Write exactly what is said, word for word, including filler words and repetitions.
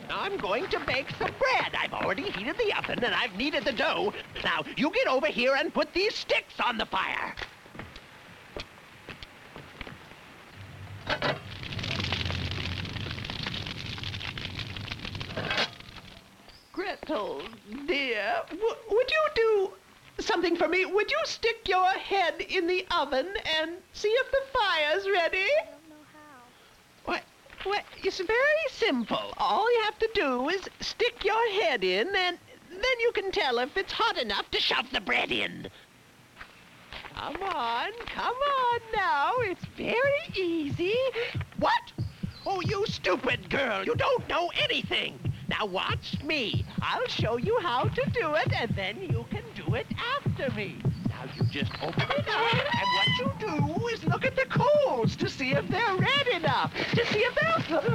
Now I'm going to bake some bread. I've already heated the oven and I've kneaded the dough. Now you get over here and put these sticks on the fire. Gretel, dear, w would you do something for me? Would you stick your head in the oven and see if the fire's ready? I don't know how. What? Well, it's very simple. All you have to do is stick your head in, and then you can tell if it's hot enough to shove the bread in. Come on, come on now. It's very easy. What? Oh, you stupid girl. You don't know anything. Now watch me. I'll show you how to do it, and then you can do it after me. Now you just open it up, and what you do is look at the coals to see if they're red enough, to see if they're...